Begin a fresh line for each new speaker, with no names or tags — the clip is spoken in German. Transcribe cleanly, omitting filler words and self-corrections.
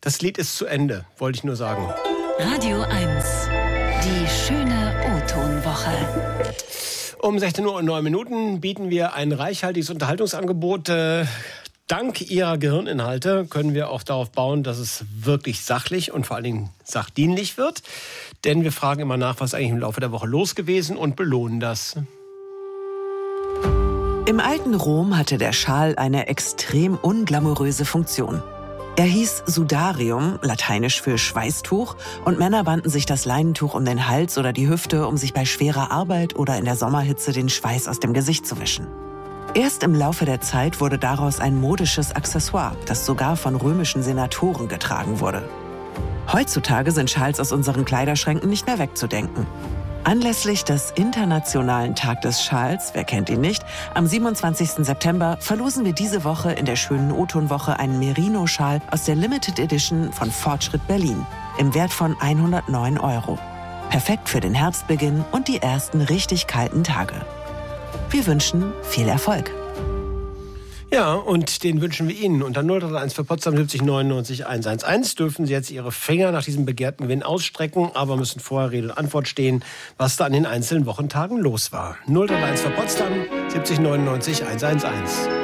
Das Lied ist zu Ende, wollte ich nur sagen.
Radio 1, die schöne O-Ton-Woche.
Um 16:09 bieten wir ein reichhaltiges Unterhaltungsangebot. Dank Ihrer Gehirninhalte können wir auch darauf bauen, dass es wirklich sachlich und vor allen Dingen sachdienlich wird. Denn wir fragen immer nach, was eigentlich im Laufe der Woche los gewesen und belohnen das.
Im alten Rom hatte der Schal eine extrem unglamouröse Funktion. Er hieß Sudarium, lateinisch für Schweißtuch, und Männer banden sich das Leinentuch um den Hals oder die Hüfte, um sich bei schwerer Arbeit oder in der Sommerhitze den Schweiß aus dem Gesicht zu wischen. Erst im Laufe der Zeit wurde daraus ein modisches Accessoire, das sogar von römischen Senatoren getragen wurde. Heutzutage sind Schals aus unseren Kleiderschränken nicht mehr wegzudenken. Anlässlich des Internationalen Tag des Schals, wer kennt ihn nicht, am 27. September verlosen wir diese Woche in der schönen O-Ton-Woche einen Merino-Schal aus der Limited Edition von Fortschritt Berlin im Wert von 109 €. Perfekt für den Herbstbeginn und die ersten richtig kalten Tage. Wir wünschen viel Erfolg.
Ja, und den wünschen wir Ihnen. Unter 031 für Potsdam 70 99 111 dürfen Sie jetzt Ihre Finger nach diesem begehrten Gewinn ausstrecken, aber müssen vorher Rede und Antwort stehen, was da an den einzelnen Wochentagen los war. 031 für Potsdam 70 99 111.